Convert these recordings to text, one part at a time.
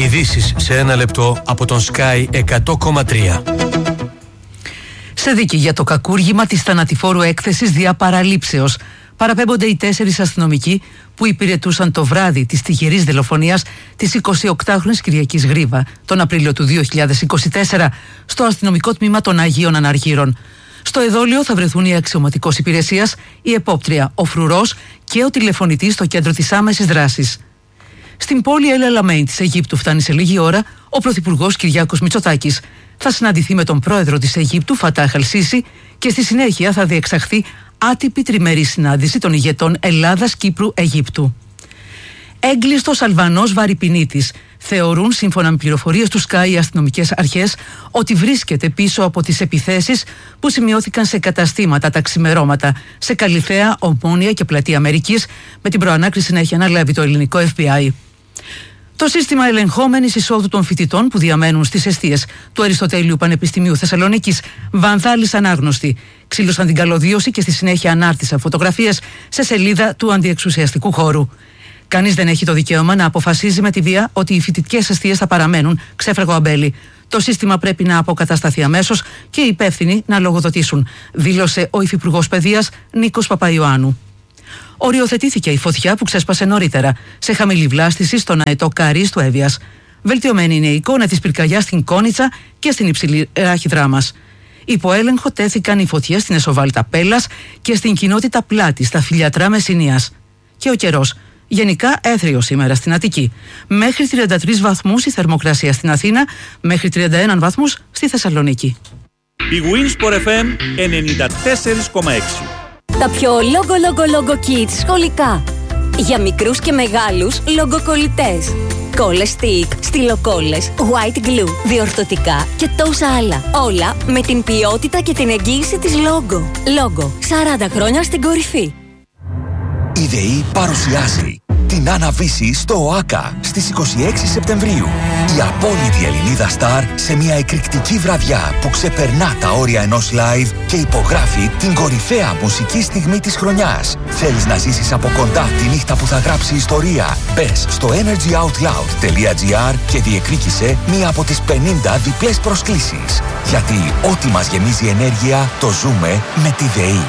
Ειδήσεις σε ένα λεπτό από τον Sky 100,3. Σε δίκη για το κακούργημα της θανατηφόρου έκθεσης δια παραλήψεως παραπέμπονται οι 4 αστυνομικοί που υπηρετούσαν το βράδυ της τυχερής δολοφονίας της 28χρονης Κυριακής Γρίβα τον Απρίλιο του 2024 στο αστυνομικό τμήμα των Αγίων Αναργύρων. Στο εδόλιο θα βρεθούν η αξιωματικός υπηρεσίας, η επόπτρια, ο φρουρός και ο τηλεφωνητής στο κέντρο της άμεσης δράσης. Στην πόλη Ελ Αλαμέιν της Αιγύπτου φτάνει σε λίγη ώρα ο Πρωθυπουργός Κυριάκος Μητσοτάκης. Θα συναντηθεί με τον πρόεδρο της Αιγύπτου Φατάχ Αλ-Σίσι και στη συνέχεια θα διεξαχθεί άτυπη τριμερή συνάντηση των ηγετών Ελλάδας, Κύπρου, Αιγύπτου. Έγκλειστος Αλβανός βαρυπινίτης. Θεωρούν, σύμφωνα με πληροφορίες του Sky, οι αστυνομικές αρχές ότι βρίσκεται πίσω από τις επιθέσεις που σημειώθηκαν σε καταστήματα τα ξημερώματα σε Καλιθέα, Ομόνια και Πλατεία Αμερικής, με την προανάκριση να έχει αναλάβει το ελληνικό FBI. Το σύστημα ελεγχόμενης εισόδου των φοιτητών που διαμένουν στις εστίες του Αριστοτέλειου Πανεπιστημίου Θεσσαλονίκης βανθάλισαν άγνωστοι. Ξύλωσαν την καλωδίωση και στη συνέχεια ανάρτησαν φωτογραφίες σε σελίδα του αντιεξουσιαστικού χώρου. Κανείς δεν έχει το δικαίωμα να αποφασίζει με τη βία ότι οι φοιτητικές εστίες θα παραμένουν, ξέφραγε ο Αμπέλη. Το σύστημα πρέπει να αποκατασταθεί αμέσως και οι υπεύθυνοι να λογοδοτήσουν, δήλωσε ο Υφυπουργός Παιδείας Νίκος Παπαϊωάννου. Οριοθετήθηκε η φωτιά που ξέσπασε νωρίτερα, σε χαμηλή βλάστηση στον αετό Καρύς του Εύβοιας. Βελτιωμένη είναι η εικόνα της πυρκαγιάς στην Κόνιτσα και στην υψηλή Ράχιδρά μας. Υπό έλεγχο τέθηκαν οι φωτιές στην Εσοβάλτα Πέλλας και στην κοινότητα Πλάτη, στα Φιλιατρά Μεσσηνίας. Και ο καιρός. Γενικά έθριο σήμερα στην Αττική. Μέχρι 33 βαθμούς η θερμοκρασία στην Αθήνα, μέχρι 31 βαθμούς στη Θεσσαλονίκη. Η Winsport FM 94,6. Τα πιο logo kids σχολικά. Για μικρούς και μεγάλους λογκοκολλητές. Κόλλες stick, στυλοκόλλες, white glue, διορθωτικά και τόσα άλλα. Όλα με την ποιότητα και την εγγύηση της Logo. Logo, 40 χρόνια στην κορυφή. Η ΔΕΗ παρουσιάζει την Άννα-Βύση στο ΟΑΚΑ στις 26 Σεπτεμβρίου. Η απόλυτη Ελληνίδα στάρ σε μια εκρηκτική βραδιά που ξεπερνά τα όρια ενός live και υπογράφει την κορυφαία μουσική στιγμή της χρονιάς. Θέλεις να ζήσεις από κοντά τη νύχτα που θα γράψει ιστορία? Μπες στο energyoutloud.gr και διεκδίκησε μία από τις 50 διπλές προσκλήσεις. Γιατί ό,τι μας γεμίζει ενέργεια το ζούμε με τη ΔΕΗ.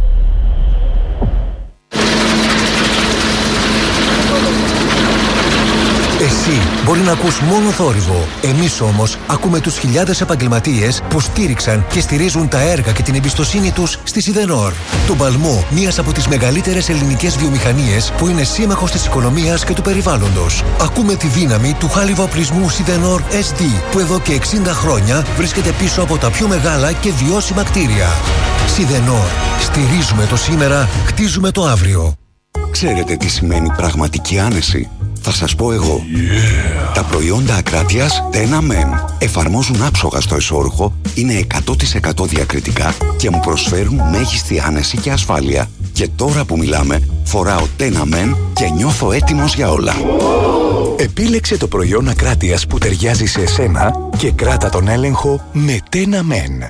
Εσύ μπορεί να ακούς μόνο θόρυβο. Εμείς όμως ακούμε τους χιλιάδες επαγγελματίες που στήριξαν και στηρίζουν τα έργα και την εμπιστοσύνη τους στη Σιδενόρ. Τον παλμό μιας από τις μεγαλύτερες ελληνικές βιομηχανίες που είναι σύμμαχος της οικονομίας και του περιβάλλοντος. Ακούμε τη δύναμη του χάλιβα-οπλισμού Σιδενόρ SD που εδώ και 60 χρόνια βρίσκεται πίσω από τα πιο μεγάλα και βιώσιμα κτίρια. Σιδενόρ. Στηρίζουμε το σήμερα, χτίζουμε το αύριο. Ξέρετε τι σημαίνει πραγματική άνεση? Θα σας πω εγώ. Τα προϊόντα Ακράτειας Tena Men εφαρμόζουν άψογα στο εσώρουχο, είναι 100% διακριτικά και μου προσφέρουν μέγιστη άνεση και ασφάλεια. Και τώρα που μιλάμε, φοράω Tena Men και νιώθω έτοιμος για όλα. Επίλεξε το προϊόν Ακράτειας που ταιριάζει σε εσένα και κράτα τον έλεγχο με Tena Men.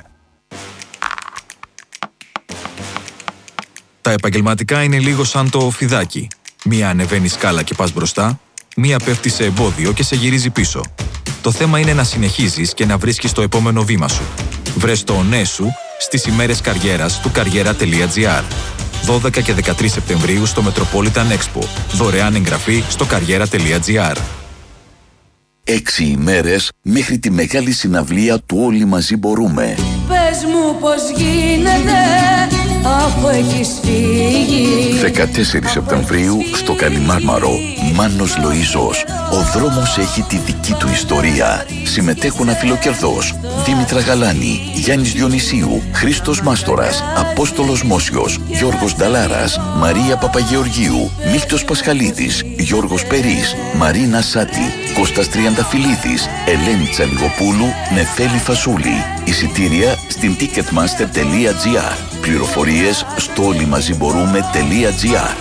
Τα επαγγελματικά είναι λίγο σαν το φιδάκι. Μία ανεβαίνει σκάλα και πας μπροστά, μία πέφτει σε εμπόδιο και σε γυρίζει πίσω. Το θέμα είναι να συνεχίζεις και να βρίσκεις το επόμενο βήμα σου. Βρες το ναι σου στις ημέρες καριέρας του karriera.gr. 12 και 13 Σεπτεμβρίου στο Metropolitan Expo. Δωρεάν εγγραφή στο karriera.gr. 6 ημέρες μέχρι τη μεγάλη συναυλία του Όλοι Μαζί Μπορούμε. Πες μου πως γίνεται αφού έχεις φύγει. 14 Σεπτεμβρίου στο Καλιμάρμαρο. Μάνος Λοΐζος. Ο δρόμος έχει τη δική του ιστορία. Συμμετέχουν Αφιλοκερδός, Δήμητρα Γαλάνη, Γιάννης Διονυσίου, Χρήστος Μάστορας, Απόστολος Μόσιος, Γιώργος Νταλάρας, Μαρία Παπαγεωργίου, Μίλτος Πασχαλίδης, Γιώργος Περής, Μαρίνα Σάτη, Κώστας Τριανταφυλλίδης, Ελένη Τσαλιγοπούλου, Νεφέλη Φασούλη. Εισιτήρια στην ticketmaster.gr. Πληροφορίες στο όλοιμαζιμπορούμε.gr.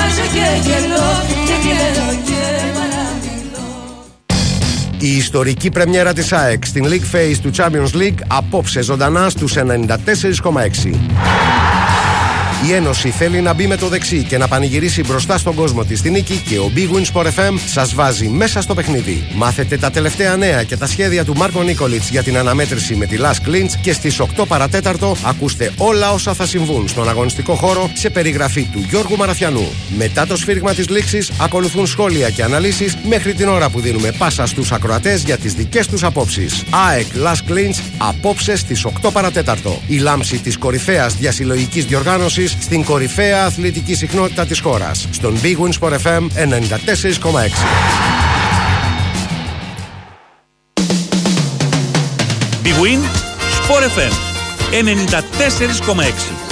Η ιστορική πρεμιέρα της ΑΕΚ στην League Phase του Champions League απόψε ζωντανά στους 94,6. Η Ένωση θέλει να μπει με το δεξί και να πανηγυρίσει μπροστά στον κόσμο της στη νίκη και ο Big Win Sport FM σας βάζει μέσα στο παιχνίδι. Μάθετε τα τελευταία νέα και τα σχέδια του Μάρκο Νίκολιτς για την αναμέτρηση με τη Last Clinch και στις 8 παρατέταρτο ακούστε όλα όσα θα συμβούν στον αγωνιστικό χώρο σε περιγραφή του Γιώργου Μαραθιανού. Μετά το σφύριγμα της λήξης ακολουθούν σχόλια και αναλύσεις μέχρι την ώρα που δίνουμε πάσα στους ακροατές για τις δικές τους απόψεις. ΑΕΚ Last Clinch απόψε στις 8 παρατέταρτο. Η λάμψη της κορυφαίας διασυλλογικής διοργάνωσης στην κορυφαία αθλητική συχνότητα της χώρας. Στον Big Win Sport FM 94,6. Big Win Sport FM 94,6.